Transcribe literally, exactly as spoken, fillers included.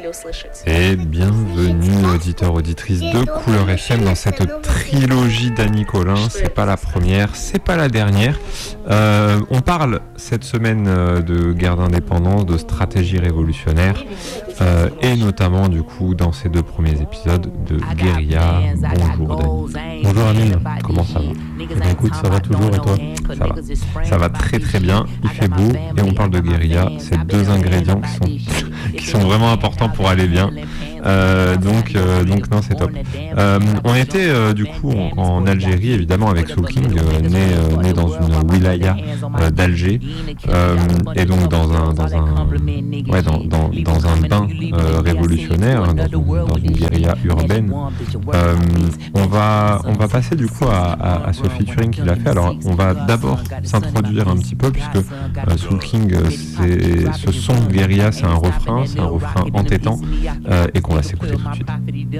Et bienvenue auditeurs, auditrices de Couleur F M dans cette trilogie d'Annie Colin. C'est pas la première, c'est pas la dernière. Euh, on parle cette semaine de guerre d'indépendance, de stratégie révolutionnaire euh, et notamment du coup dans ces deux premiers épisodes de guérilla. Bonjour Dani. Bonjour Amine. Comment ça va? Eh bien, écoute, ça va toujours et toi? Ça va. Ça va très très bien. Il fait beau et on parle de guérilla. C'est deux ingrédients qui sont qui sont vraiment importants pour aller bien. Euh, donc, euh, donc non, c'est top. Euh, on était euh, du coup en, en Algérie, évidemment, avec Soul King, euh, né, euh, né dans une wilaya euh, d'Alger, euh, et donc dans un, dans un, ouais, dans, dans, dans un bain euh, révolutionnaire, hein, dans, une, dans une guérilla urbaine. Euh, on va, on va passer du coup à, à, à ce featuring qu'il a fait. Alors, on va d'abord s'introduire un petit peu, puisque euh, Soul King, c'est, ce son guérilla, c'est un refrain, c'est un refrain entêtant, euh, et qu'on va s'écouter tout de suite.